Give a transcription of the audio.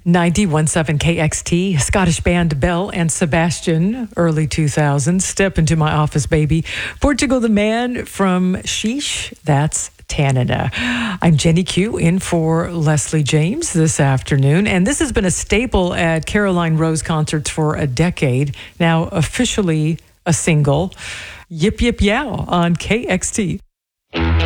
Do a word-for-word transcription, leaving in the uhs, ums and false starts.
ninety point seven K X T, Scottish band Belle and Sebastian, early two thousands. Step Into My Office, Baby. Portugal the Man from Sheesh, that's Tanana. I'm Jenny Q in for Leslie James this afternoon, and this has been a staple at Caroline Rose concerts for a decade, now officially a single. Yip Yip Yow on K X T.